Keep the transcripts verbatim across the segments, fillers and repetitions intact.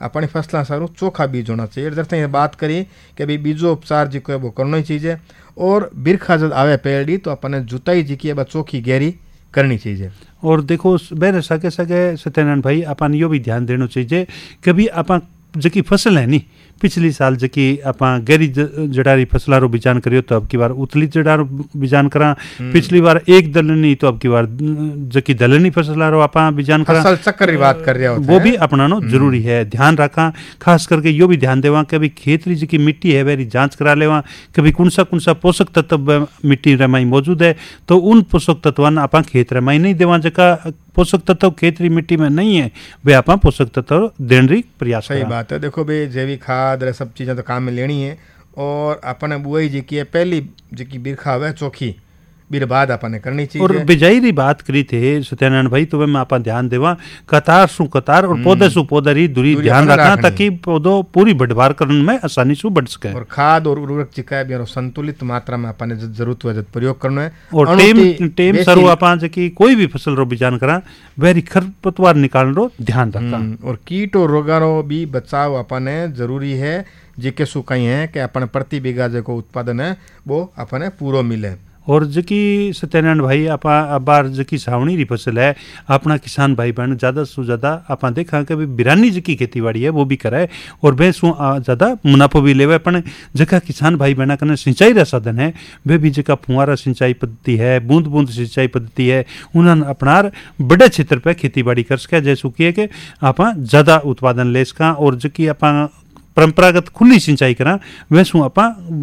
अपनी फसलों सारू चोखा बीज होना चाहिए। जैसे ये बात करी कि भाई बीजो उपचार जी है वो करना ही चाहिए, और बिरखा जब आवे पेड़ी तो अपने जुताई जी की चोखी गहरी करनी चाहिए। और देखो बेन सके सके सत्यनारायण भाई अपन यो भी ध्यान देना चाहिए कि भी अपन जकी फसल है नी पिछली साल जकी अपा गहरी जड़ारी फसला रो बिजान करियो तो अब की बार उतली जड़ार बिजान करा, पिछली बार एक दलनी तो अब की बार जकी दलनी फसला रो अपा बिजान करा, फसल चक्कर की बात कर रहा होता वो भी अपनानो जरूरी है। ध्यान रखा, खास करके यो भी ध्यान देवा कि खेतरी जकी मिट्टी है वेरी जांच करा लेवा कभी कौन सा कौन सा पोषक तत्व मिट्टी रमाई मौजूद है, तो उन पोषक तत्वन अपा खेत रमाई नहीं देवा, जका पोषक तत्व खेतरी मिट्टी में नहीं है वे आप पोषक तत्व देने की प्रयास। सही बात है। देखो भाई जैविक खाद सब चीज़ें तो काम में लेनी है, और अपने बुआई जी की है पहली जी की बिरखा हुआ चौखी बीर बाद अपने करनी चाहिए। और बिजाई री बात करी थे सत्यनारायण भाई तो मैं आप ध्यान देवा कतार सु कतार और पौधे सु पौधा री दूरी ध्यान रखना ताकि पौधो पूरी बढ़वार करने में आसानी से बढ़ सके। और खाद और उर्वरक चिका है संतुलित मात्रा में अपने जरूरत है प्रयोग करना है। और टेम टेम सरू अपा की कोई भी फसल रो बिजान करा वेरी खरपतवार निकालने रो ध्यान रखा। और कीट और रोगा रो भी बचाव अपने जरूरी है, जिके सु कहीं है कि अपने प्रति बीघा जो उत्पादन है वो अपने पूरा मिले। और जकी सत्यनारायण भाई आपा अबार जकी सावणी री फसल है अपना किसान भाई बहन ज़्यादा से ज़्यादा आपा देखा कि बिरानी जकी खेती बाड़ी है वो भी कराए और वे सु ज़्यादा मुनाफो भी लेवे। अपन जका किसान भाई बहना कने सिंचाई रा साधन है वे भी जका फुहारा सिंचाई पद्धति है बूंद बूंद सिंचाई पद्धति है उन्होंने अपनार बड़े क्षेत्र पर खेती बाड़ी कर सके, जैसु किए कि आपा ज़्यादा उत्पादन ले सका। और जकी आपा परंपरागत खुली सिंचाई करा वैसू अपा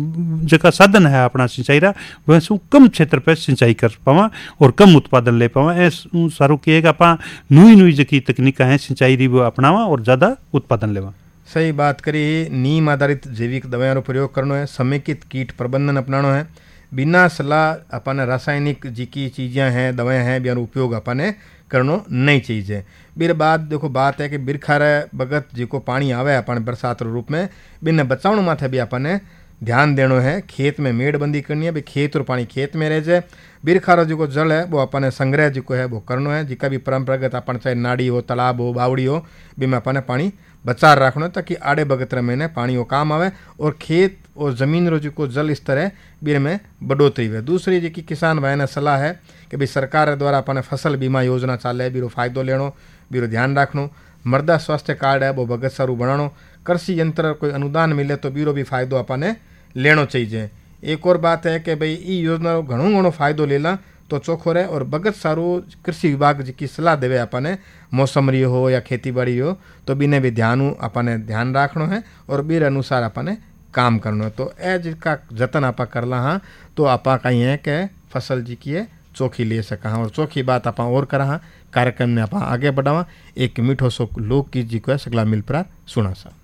जका साधन है अपना सिंचाई रा वैसू कम क्षेत्र पे सिंचाई कर पावा और कम उत्पादन ले पावा। ऐस सारू किएगा अपा नुई नुई जकी तकनीक है सिंचाई री वो अपनावा और ज़्यादा उत्पादन लेवा। सही बात करी। नीम आधारित जैविक दवाओं रो प्रयोग करना है, समेकित कीट प्रबंधन अपनाना है, बिना सलाह अपने रासायनिक जी की चीज़ें हैं दवाएं हैं बिना उपयोग अपने करनो नहीं चाहिए। बिर बाद देखो बात है कि बिरखा रे बगत जी को पानी आवे अपन बरसात रूप में बिन बचाव माथे भी अपने ध्यान देनो है। खेत में मेड़बंदी करनी है, भी खेत और पानी खेत में रह जाए। बिरखा रो जो जल है वो अपने संग्रह जो है वो करनो है, जिका भी परंपरागत अपन चाहे नाड़ी हो तालाब हो बावड़ी हो भी में अपने पानी बचा रखना ताकि आड़े बगत महीने पानी वो काम आवे और खेत और ज़मीन रो जो जल स्तर है बीर में बढ़ोतरी हुए। दूसरी जी की किसान भाई ने सलाह है कि भाई सरकार द्वारा अपने फसल बीमा योजना चाले बीरो फायदो लेनो बीरो ध्यान रखनो, मृदा स्वास्थ्य कार्ड है वो भगत सारू बनानो, कृषि यंत्र कोई अनुदान मिले तो बीरो भी फायदो अपने लेनो चाहिए। एक और बात है कि भाई ई योजना घणो घणो फायदो लेला तो चोखो रहे और भगत सारू कृषि विभाग जी की सलाह देवे अपने मौसम री हो या खेती बाड़ी हो तो बिने भी ध्यान अपने ध्यान रखना है और बीर अनुसार अपने काम करना है। तो ए जिसका जतन आपा करला हाँ तो आपा कहीं है कि फसल जी की चोखी ले सका हाँ। और चोखी बात आपा और करा हाँ कार्यक्रम ने आपा आगे बढ़ावा। एक मीठो सो लोक गीत जी को सगला मिल पर सुना सा।